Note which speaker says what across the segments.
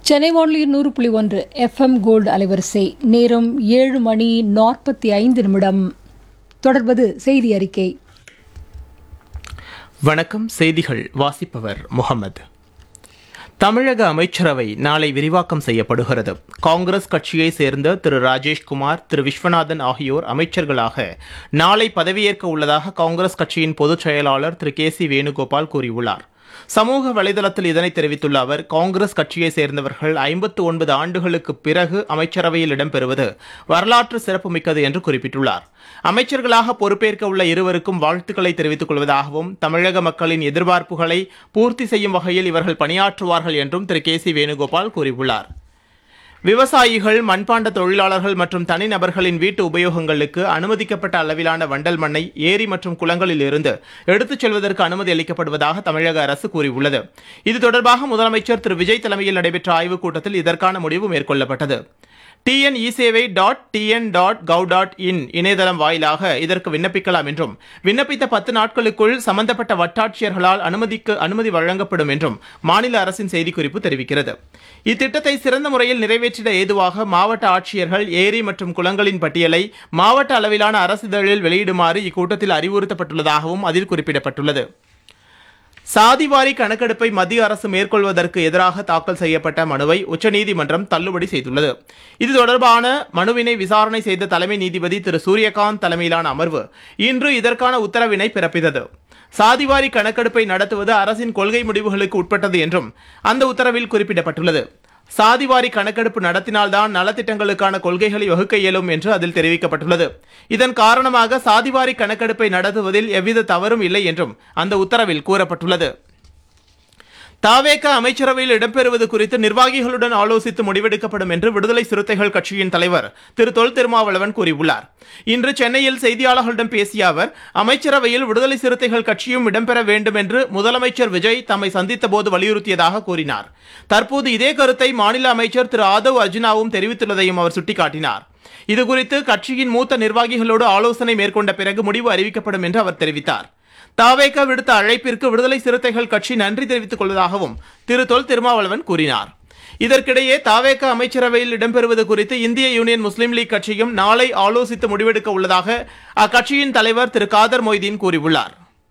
Speaker 1: சென்னை வானொலி 100.1 FM gold அலைவரிசை. நேரம் 7:45. தொடர்வது செய்தி அறிக்கை.
Speaker 2: வணக்கம். செய்திகள் வாசிப்பவர் முகமது. தமிழக அமைச்சரவை நாளை விரிவாக்கம் செய்யப்படுகிறது. காங்கிரஸ் கட்சியை சேர்ந்த திரு ராஜேஷ்குமார், திரு விஸ்வநாதன் ஆகியோர் அமைச்சர்களாக நாளை பதவியேற்க உள்ளதாக காங்கிரஸ் கட்சியின் பொதுச் செயலாளர் திரு கே.சி. வேணுகோபால் கூறியுள்ளார். சமூக வலைதளத்தில் இதனை தெரிவித்துள்ள அவர், காங்கிரஸ் கட்சியை சேர்ந்தவர்கள் 59 ஆண்டுகளுக்கு பிறகு அமைச்சரவையில் இடம்பெறுவது வரலாற்று சிறப்புமிக்கது என்று குறிப்பிட்டுள்ளார். அமைச்சர்களாக பொறுப்பேற்க உள்ள இருவருக்கும் வாழ்த்துக்களை தெரிவித்துக் கொள்வதாகவும், தமிழக மக்களின் எதிர்பார்ப்புகளை பூர்த்தி செய்யும் வகையில் இவர்கள் பணியாற்றுவார்கள் என்றும் திரு கே.சி. வேணுகோபால் கூறியுள்ளார். விவசாயிகள், மண்பாண்ட தொழிலாளர்கள் மற்றும் தனிநபர்களின் வீட்டு உபயோகங்களுக்கு அனுமதிக்கப்பட்ட அளவிலான வண்டல் மண்ணை ஏரி மற்றும் குளங்களில் இருந்து எடுத்துச் செல்வதற்கு அனுமதி அளிக்கப்படுவதாக தமிழக அரசு கூறியுள்ளது. இது தொடர்பாக முதலமைச்சர் திரு விஜய் தலைமையில் நடைபெற்ற ஆய்வுக் கூட்டத்தில் இதற்கான முடிவு மேற்கொள்ளப்பட்டது. tnEsevai.tn.gov.in இணையதளம் வாயிலாக இதற்கு விண்ணப்பிக்கலாம் என்றும், விண்ணப்பித்த 10 நாட்களுக்குள் சம்பந்தப்பட்ட வட்டாட்சியர்களால் அனுமதி வழங்கப்படும் என்றும் மாநில அரசின் செய்திக்குறிப்பு தெரிவிக்கிறது. இத்திட்டத்தை சிறந்த முறையில் நிறைவேற்றிட ஏதுவாக மாவட்ட ஆட்சியர்கள் ஏரி மற்றும் குளங்களின் பட்டியலை மாவட்ட அளவிலான அரசிதழில் வெளியிடுமாறு இக்கூட்டத்தில் அறிவுறுத்தப்பட்டுள்ளதாகவும் அதில் குறிப்பிடப்பட்டுள்ளது. சாதிவாரி கணக்கெடுப்பை மத்திய அரசு மேற்கொள்வதற்கு எதிராக தாக்கல் செய்யப்பட்ட மனுவை உச்சநீதிமன்றம் தள்ளுபடி செய்துள்ளது. இது தொடர்பான மனுவினை விசாரணை செய்த தலைமை நீதிபதி திரு சூரியகாந்த் தலைமையிலான அமர்வு இன்று இதற்கான உத்தரவினை பிறப்பித்தது. சாதிவாரி கணக்கெடுப்பை நடத்துவது அரசின் கொள்கை முடிவுகளுக்கு உட்பட்டது என்றும் அந்த உத்தரவில் குறிப்பிடப்பட்டுள்ளது. சாதிவாரி கணக்கெடுப்பு நடத்தினால்தான் நலத்திட்டங்களுக்கான கொள்கைகளை வகுக்க இயலும் என்று அதில் தெரிவிக்கப்பட்டுள்ளது. இதன் காரணமாக சாதிவாரி கணக்கெடுப்பை நடத்துவதில் எவ்வித தவறும் இல்லை என்றும் அந்த உத்தரவில் கூறப்பட்டுள்ளது. தவேக அமைச்சரவையில் இடம்பெறுவது குறித்து நிர்வாகிகளுடன் ஆலோசித்து முடிவெடுக்கப்படும் என்று விடுதலை சிறுத்தைகள் கட்சியின் தலைவர் திரு தொல் திருமாவளவன் கூறியுள்ளார். இன்று சென்னையில் செய்தியாளர்களிடம் பேசிய அவர், அமைச்சரவையில் விடுதலை சிறுத்தைகள் கட்சியும் இடம்பெற வேண்டும் என்று முதலமைச்சர் விஜய் தம்மை சந்தித்த போது வலியுறுத்தியதாக கூறினார். தற்போது இதே கருத்தை மாநில அமைச்சர் திரு ஆதவ் அர்ஜுனாவும் தெரிவித்துள்ளதையும் அவர் சுட்டிக்காட்டினார். இதுகுறித்து கட்சியின் மூத்த நிர்வாகிகளோடு ஆலோசனை மேற்கொண்ட பிறகு முடிவு அறிவிக்கப்படும் என்று அவர் தெரிவித்தார். தவேக விடுத்த அழைப்பிற்கு விடுதலை சிறுத்தைகள் கட்சி நன்றி தெரிவித்துக் கொள்வதாகவும் திரு தொல் திருமாவளவன் கூறினார். இதற்கிடையே தவேக அமைச்சரவையில் இடம்பெறுவது குறித்து இந்திய யூனியன் முஸ்லீம் லீக் கட்சியும் நாளை ஆலோசித்து முடிவெடுக்க உள்ளதாக அக்கட்சியின் தலைவர் திரு காதர் மொய்தீன் கூறியுள்ளார்.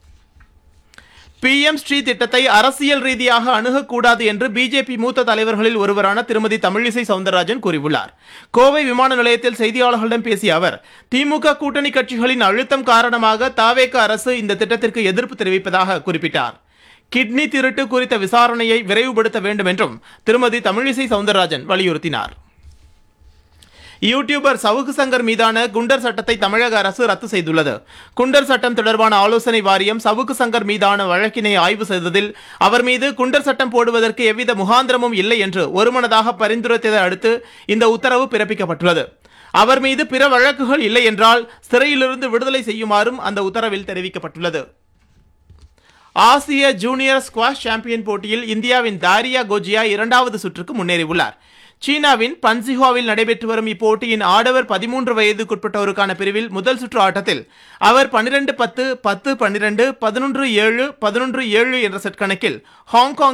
Speaker 2: PM ஸ்ரீ திட்டத்தை அரசியல் ரீதியாக அணுகக்கூடாது என்று பிஜேபி மூத்த தலைவர்களில் ஒருவரான திருமதி தமிழிசை சவுந்தரராஜன் கூறியுள்ளார். கோவை விமான நிலையத்தில் செய்தியாளர்களிடம் பேசிய அவர், திமுக கூட்டணி கட்சிகளின் அழுத்தம் காரணமாக தவேக அரசு இந்த திட்டத்திற்கு எதிர்ப்பு தெரிவிப்பதாக குறிப்பிட்டார். கிட்னி திருட்டு குறித்த விசாரணையை விரைவுபடுத்த வேண்டும் என்றும் திருமதி தமிழிசை சவுந்தரராஜன் வலியுறுத்தினார். யூடியூபர் சவுக்கு சங்கர் மீதான குண்டர் சட்டத்தை தமிழக அரசு ரத்து செய்துள்ளது. குண்டர் சட்டம் தொடர்பான ஆலோசனை வாரியம் சவுக்கு சங்கர் மீதான வழக்கினை ஆய்வு செய்ததில் அவர் மீது குண்டர் சட்டம் போடுவதற்கு எவ்வித முகாந்திரமும் இல்லை என்று ஒருமனதாக பரிந்துரைத்ததை அடுத்து இந்த உத்தரவு பிறப்பிக்கப்பட்டுள்ளது. அவர் மீது பிற வழக்குகள் இல்லை என்றால் சிறையிலிருந்து விடுதலை செய்யுமாறும் அந்த உத்தரவில் தெரிவிக்கப்பட்டுள்ளது. ஆசிய ஜூனியர் ஸ்குவாஷ் சாம்பியன் போட்டியில் இந்தியாவின் தாரியா கோஜியா 2வது சுற்றுக்கு முன்னேறியுள்ளார். சீனாவின் பன்சிஹுவாவில் நடைபெற்று வரும் இப்போட்டியின் ஆடவர் 13 வயதுக்குட்பட்டோருக்கான பிரிவில் முதல் சுற்று ஆட்டத்தில் அவர் 12-10, 10-12, 11-7, 11-7 என்ற செட் கணக்கில் ஹாங்காங்